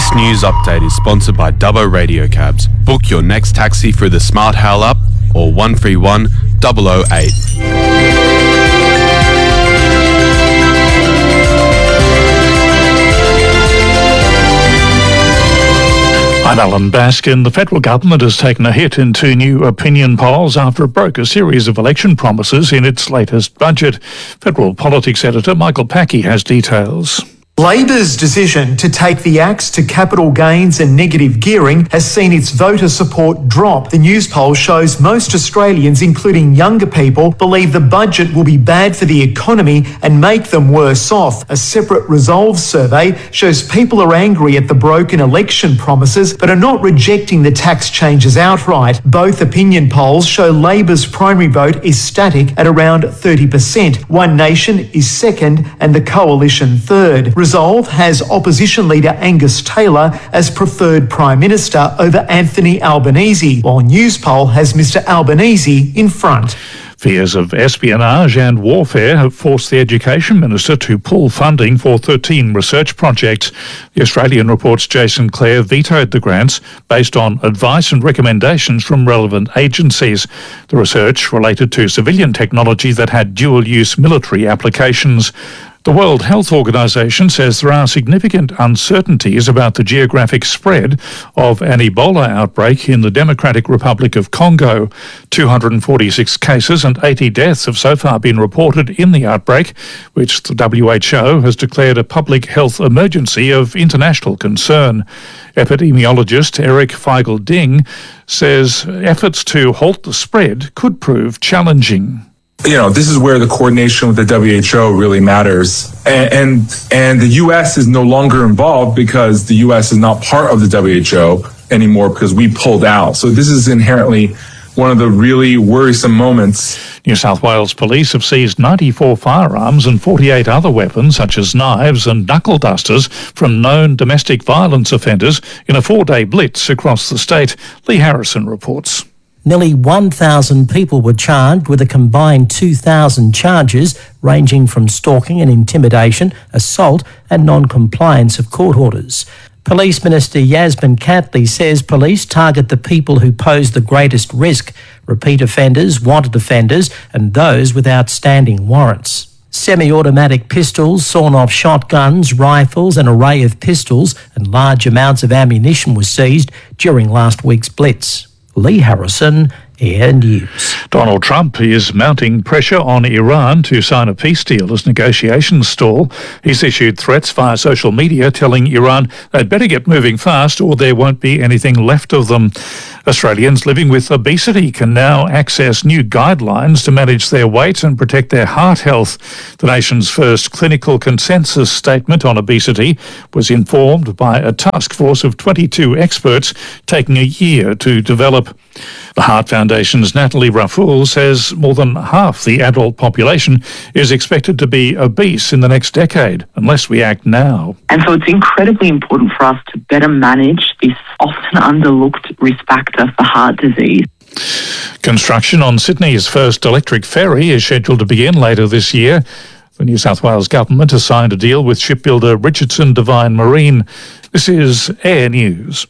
This news update is sponsored by Dubbo Radio Cabs. Book your next taxi through the Smart Hail app or 131 008. I'm Alan Baskin. The federal government has taken a hit in 2 new opinion polls after it broke a series of election promises in its latest budget. Federal politics editor Michael Packey has details. Labor's decision to take the axe to capital gains and negative gearing has seen its voter support drop. The news poll shows most Australians, including younger people, believe the budget will be bad for the economy and make them worse off. A separate Resolve survey shows people are angry at the broken election promises but are not rejecting the tax changes outright. Both opinion polls show Labor's primary vote is static at around 30%. One Nation is second and the Coalition third. Resolve has opposition leader Angus Taylor as preferred Prime Minister over Anthony Albanese, while Newspoll has Mr Albanese in front. Fears of espionage and warfare have forced the Education Minister to pull funding for 13 research projects. The Australian Report's Jason Clare vetoed the grants based on advice and recommendations from relevant agencies. The research related to civilian technology that had dual-use military applications. The World Health Organization says there are significant uncertainties about the geographic spread of an Ebola outbreak in the Democratic Republic of Congo. 246 cases and 80 deaths have so far been reported in the outbreak, which the WHO has declared a public health emergency of international concern. Epidemiologist Eric Feigl-Ding says efforts to halt the spread could prove challenging. This is where the coordination with the WHO really matters. And the U.S. is no longer involved because the U.S. is not part of the WHO anymore because we pulled out. So this is inherently one of the really worrisome moments. New South Wales Police have seized 94 firearms and 48 other weapons, such as knives and knuckle dusters, from known domestic violence offenders in a 4-day blitz across the state. Lee Harrison reports. Nearly 1,000 people were charged with a combined 2,000 charges ranging from stalking and intimidation, assault and non-compliance of court orders. Police Minister Yasmin Catley says police target the people who pose the greatest risk: repeat offenders, wanted offenders and those with outstanding warrants. Semi-automatic pistols, sawn-off shotguns, rifles, an array of pistols and large amounts of ammunition were seized during last week's blitz. Lee Harrison, Air News. Donald Trump is mounting pressure on Iran to sign a peace deal as negotiations stall. He's issued threats via social media telling Iran they'd better get moving fast or there won't be anything left of them. Australians living with obesity can now access new guidelines to manage their weight and protect their heart health. The nation's first clinical consensus statement on obesity was informed by a task force of 22 experts, taking a year to develop. The Heart Foundation's Natalie Raffoul says more than half the adult population is expected to be obese in the next decade, unless we act now. And so it's incredibly important for us to better manage this often underlooked risk factor for heart disease. Construction on Sydney's first electric ferry is scheduled to begin later this year. The New South Wales government has signed a deal with shipbuilder Richardson Devine Marine. This is Air News.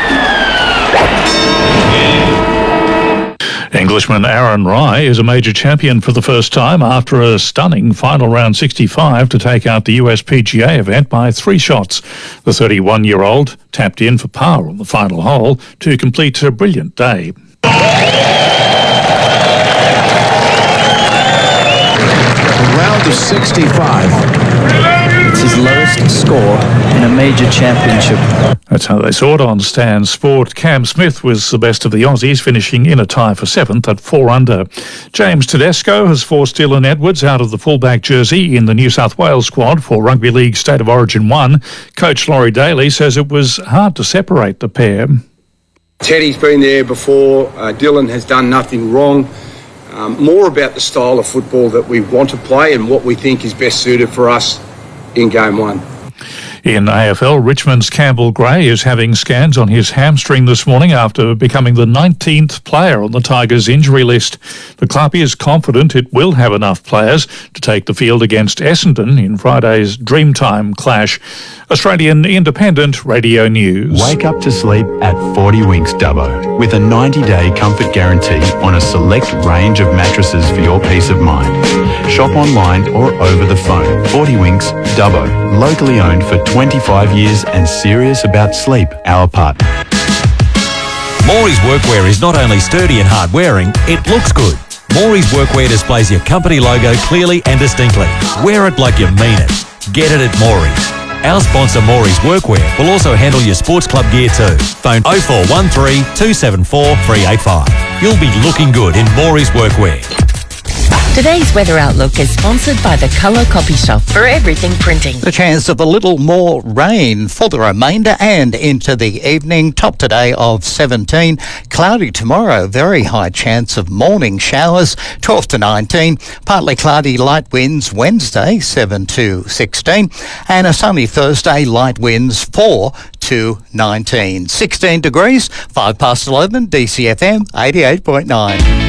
Englishman Aaron Rai is a major champion for the first time after a stunning final round 65 to take out the US PGA event by 3 shots. The 31-year-old tapped in for par on the final hole to complete a brilliant day. Round of 65. It's his lowest score in a major championship. That's how they saw it on Stan Sport. Cam Smith was the best of the Aussies, finishing in a tie for 7th at 4 under. James Tedesco has forced Dylan Edwards out of the fullback jersey in the New South Wales squad for Rugby League State of Origin 1. Coach Laurie Daly says it was hard to separate the pair. Teddy's been there before. Dylan has done nothing wrong. More about the style of football that we want to play and what we think is best suited for us in Game 1. In AFL, Richmond's Campbell Gray is having scans on his hamstring this morning after becoming the 19th player on the Tigers injury list. The club is confident it will have enough players to take the field against Essendon in Friday's Dreamtime clash. Australian Independent Radio News. Wake up to sleep at 40 Winks Dubbo with a 90-day comfort guarantee on a select range of mattresses for your peace of mind. Shop online or over the phone. 40 Winks Dubbo, locally owned for 25 years and serious about sleep, our partner. Maury's Workwear is not only sturdy and hard wearing, it looks good. Maury's Workwear displays your company logo clearly and distinctly. Wear it like you mean it. Get it at Maury's. Our sponsor Maury's Workwear will also handle your sports club gear too. Phone 0413 274 385. You'll be looking good in Maury's Workwear. Today's weather outlook is sponsored by the Colour Copy Shop for everything printing. The chance of a little more rain for the remainder and into the evening. Top today of 17. Cloudy tomorrow. Very high chance of morning showers. 12 to 19. Partly cloudy, light winds Wednesday, 7 to 16. And a sunny Thursday, light winds 4 to 19. 16 degrees, 5 past 11, DCFM 88.9.